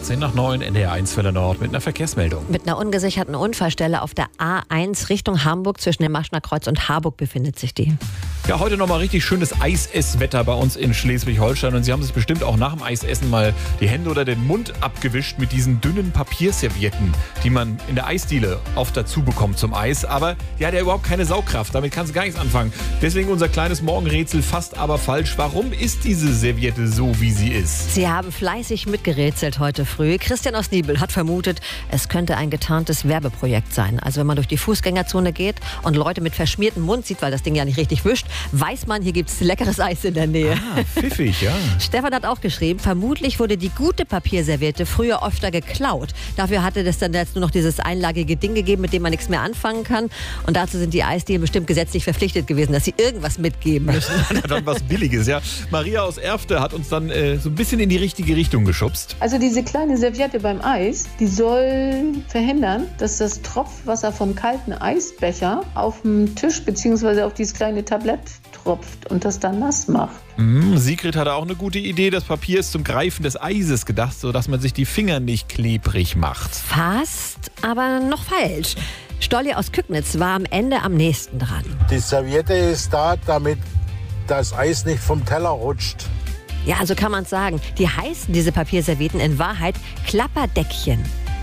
8:10 NDR1 Welle Nord mit einer Verkehrsmeldung. Mit einer ungesicherten Unfallstelle auf der A1 Richtung Hamburg zwischen dem Maschner Kreuz und Harburg befindet sich die. Ja, heute nochmal richtig schönes Eisesswetter bei uns in Schleswig-Holstein. Und Sie haben sich bestimmt auch nach dem Eisessen mal die Hände oder den Mund abgewischt mit diesen dünnen Papierservietten, die man in der Eisdiele oft dazu bekommt zum Eis. Aber die hat ja überhaupt keine Saugkraft. Damit kannst du gar nichts anfangen. Deswegen unser kleines Morgenrätsel, fast aber falsch. Warum ist diese Serviette so, wie sie ist? Sie haben fleißig mitgerätselt heute früh. Christian aus Niebel hat vermutet, es könnte ein getarntes Werbeprojekt sein. Also wenn man durch die Fußgängerzone geht und Leute mit verschmiertem Mund sieht, weil das Ding ja nicht richtig wischt, weiß man, hier gibt es leckeres Eis in der Nähe. Ah, pfiffig, ja. Stefan hat auch geschrieben, vermutlich wurde die gute Papierserviette früher öfter geklaut. Dafür hatte es dann jetzt nur noch dieses einlagige Ding gegeben, mit dem man nichts mehr anfangen kann. Und dazu sind die Eisdielen bestimmt gesetzlich verpflichtet gewesen, dass sie irgendwas mitgeben müssen. Dann was Billiges, ja. Maria aus Erfte hat uns dann so ein bisschen in die richtige Richtung geschubst. Also diese kleine Serviette beim Eis, die soll verhindern, dass das Tropfwasser vom kalten Eisbecher auf dem Tisch bzw. auf dieses kleine Tablett tropft und das dann nass macht. Sigrid hatte auch eine gute Idee. Das Papier ist zum Greifen des Eises gedacht, sodass man sich die Finger nicht klebrig macht. Fast, aber noch falsch. Stolli aus Kücknitz war am Ende am nächsten dran. Die Serviette ist da, damit das Eis nicht vom Teller rutscht. Ja, so kann man es sagen. Die heißen diese Papierservietten in Wahrheit Klapperdeckchen.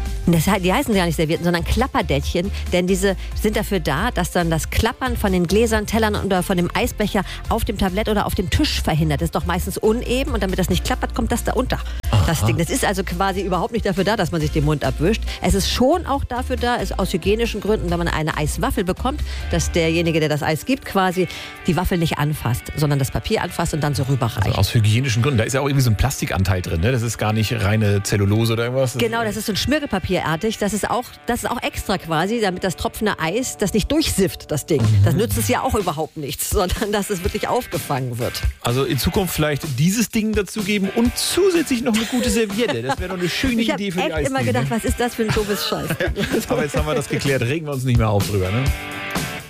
Die heißen ja nicht Servietten, sondern Klapperdeckchen, denn diese sind dafür da, dass dann das Klappern von den Gläsern, Tellern oder von dem Eisbecher auf dem Tablett oder auf dem Tisch verhindert. Das ist doch meistens uneben und damit das nicht klappert, kommt das da unter. Das Ding. Das ist also quasi überhaupt nicht dafür da, dass man sich den Mund abwischt. Es ist schon auch dafür da, ist aus hygienischen Gründen, wenn man eine Eiswaffel bekommt, dass derjenige, der das Eis gibt, quasi die Waffel nicht anfasst, sondern das Papier anfasst und dann so rüberreicht. Also aus hygienischen Gründen. Da ist ja auch irgendwie so ein Plastikanteil drin, ne? Das ist gar nicht reine Zellulose oder irgendwas. Genau, das ist so ein Schmirgelpapier. Das ist auch extra quasi, damit das tropfende Eis das nicht durchsifft, das Ding. Das nützt es ja auch überhaupt nichts, sondern dass es wirklich aufgefangen wird. Also in Zukunft vielleicht dieses Ding dazugeben und zusätzlich noch eine gute Serviette. Das wäre doch eine schöne Idee für die Eisdiele. Ich habe immer gedacht, was ist das für ein doofes Scheiß? Aber jetzt haben wir das geklärt. Regen wir uns nicht mehr auf drüber, ne?